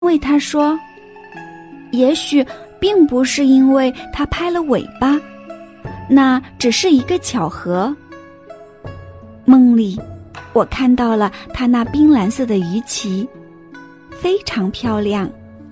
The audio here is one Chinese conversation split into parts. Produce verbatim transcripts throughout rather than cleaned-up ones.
为他说，也许并不是因为他拍了尾巴，那只是一个巧合。梦里，我看到了他那冰蓝色的鱼鳍，非常漂亮。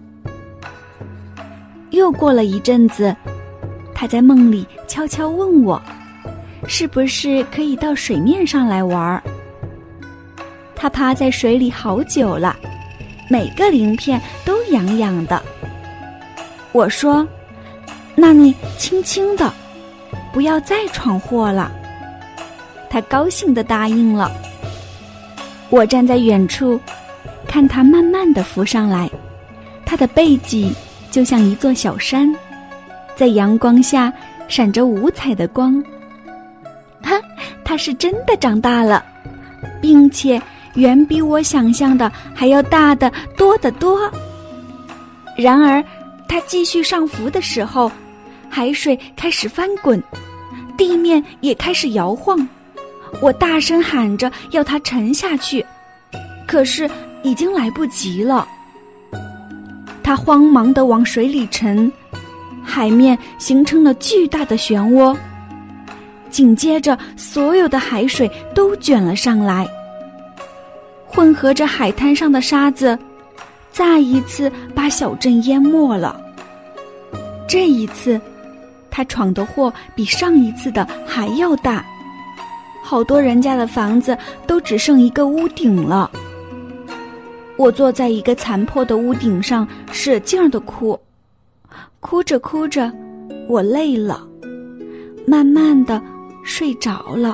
又过了一阵子，他在梦里悄悄问我，是不是可以到水面上来玩？他趴在水里好久了，每个鳞片都痒痒的。我说，那你轻轻的，不要再闯祸了。他高兴地答应了。我站在远处，看他慢慢地浮上来，他的背脊就像一座小山，在阳光下闪着五彩的光。哈，他是真的长大了，并且远比我想象的还要大得多得多。然而他继续上浮的时候，海水开始翻滚，地面也开始摇晃。我大声喊着要他沉下去，可是已经来不及了。他慌忙地往水里沉，海面形成了巨大的漩涡，紧接着所有的海水都卷了上来，混合着海滩上的沙子，再一次把小镇淹没了。这一次他闯的祸比上一次的还要大，好多人家的房子都只剩一个屋顶了。我坐在一个残破的屋顶上，使劲儿地哭，哭着哭着，我累了，慢慢地睡着了。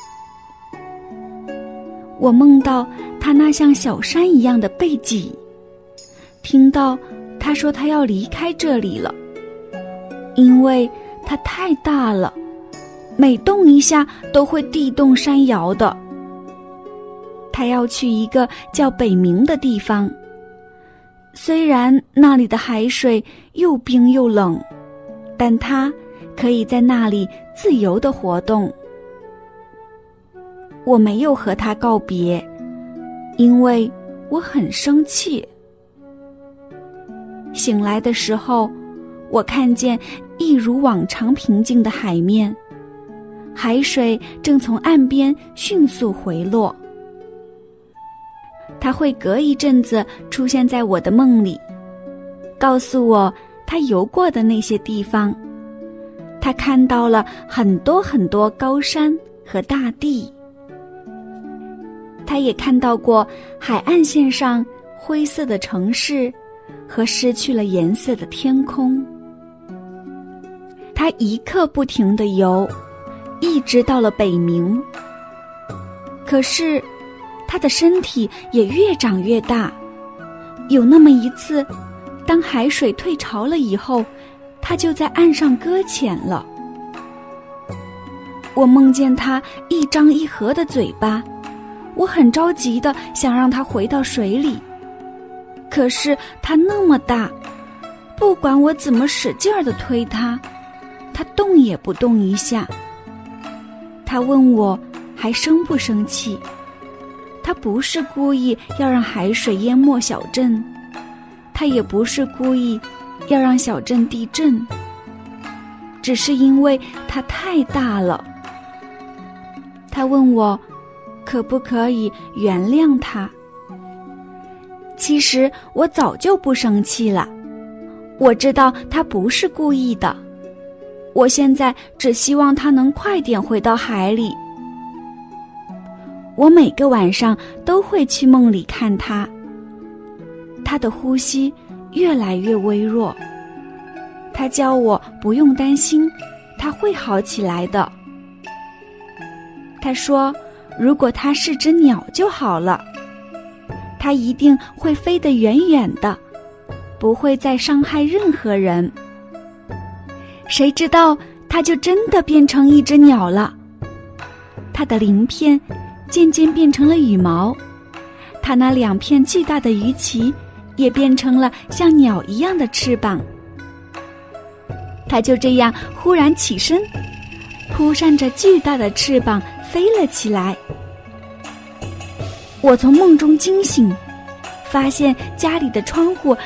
我梦到他那像小山一样的背脊，听到他说他要离开这里了，因为它太大了，每动一下都会地动山摇的。他要去一个叫北冥的地方，虽然那里的海水又冰又冷，但他可以在那里自由地活动。我没有和他告别，因为我很生气。醒来的时候，我看见一如往常平静的海面，海水正从岸边迅速回落。他会隔一阵子出现在我的梦里，告诉我他游过的那些地方。他看到了很多很多高山和大地，他也看到过海岸线上灰色的城市和失去了颜色的天空。他一刻不停地游，一直到了北冥。可是他的身体也越长越大，有那么一次，当海水退潮了以后，他就在岸上搁浅了。我梦见他一张一合的嘴巴，我很着急地想让他回到水里，可是他那么大，不管我怎么使劲儿地推他，他动也不动一下。他问我还生不生气，他不是故意要让海水淹没小镇，他也不是故意要让小镇地震，只是因为它太大了。他问我可不可以原谅他。其实我早就不生气了，我知道他不是故意的，我现在只希望他能快点回到海里。我每个晚上都会去梦里看他，他的呼吸越来越微弱，他叫我不用担心，他会好起来的。他说如果他是只鸟就好了，他一定会飞得远远的，不会再伤害任何人。谁知道他就真的变成一只鸟了，他的鳞片渐渐变成了羽毛，他那两片巨大的鱼鳍也变成了像鸟一样的翅膀。他就这样忽然起身，扑扇着巨大的翅膀飞了起来。我从梦中惊醒， 发现家里的窗户